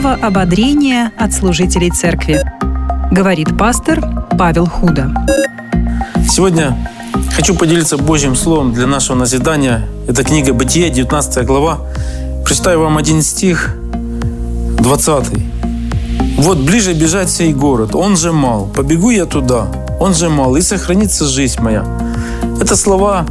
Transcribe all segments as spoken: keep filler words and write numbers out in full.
слово ободрения от служителей церкви. Говорит пастор Павел Худо. Сегодня хочу поделиться Божьим Словом для нашего назидания. Это книга Бытия, девятнадцатая глава. Прочитаю вам один стих, двадцатый. «Вот ближе бежать сей город, он же мал. Побегу я туда, он же мал, и сохранится жизнь моя». Это слова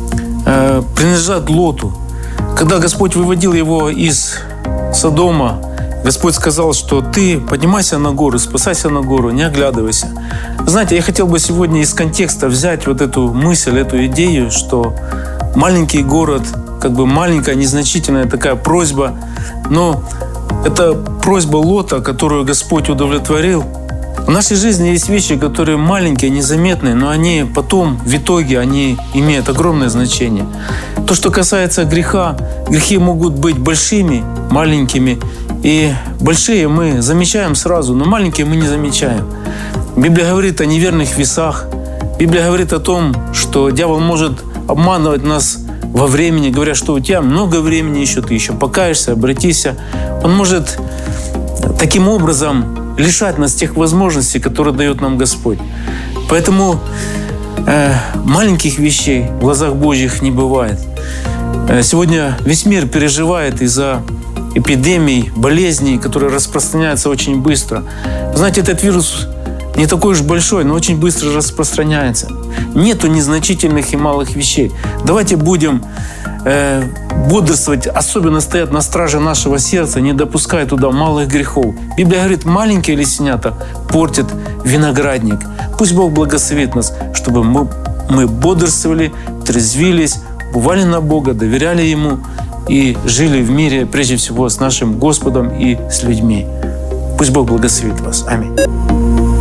э, принадлежат Лоту. Когда Господь выводил его из Содома, Господь сказал, что ты поднимайся на гору, спасайся на гору, не оглядывайся. Знаете, я хотел бы сегодня из контекста взять вот эту мысль, эту идею, что маленький город, как бы маленькая, незначительная такая просьба, но это просьба Лота, которую Господь удовлетворил. В нашей жизни есть вещи, которые маленькие, незаметные, но они потом, в итоге, они имеют огромное значение. То, что касается греха, грехи могут быть большими, маленькими, и большие мы замечаем сразу, но маленькие мы не замечаем. Библия говорит о неверных весах. Библия говорит о том, что дьявол может обманывать нас во времени, говоря, что у тебя много времени еще, ты еще покаешься, обратися. Он может таким образом лишать нас тех возможностей, которые дает нам Господь. Поэтому э, маленьких вещей в глазах Божьих не бывает. Э, сегодня весь мир переживает из-за эпидемий, болезней, которые распространяются очень быстро. Знаете, этот вирус не такой уж большой, но очень быстро распространяется. Нету незначительных и малых вещей. Давайте будем э, бодрствовать, особенно стоять на страже нашего сердца, не допуская туда малых грехов. Библия говорит, маленькие лисенята портят виноградник. Пусть Бог благословит нас, чтобы мы, мы бодрствовали, трезвились, бывали на Бога, доверяли Ему и жили в мире, прежде всего, с нашим Господом и с людьми. Пусть Бог благословит вас. Аминь.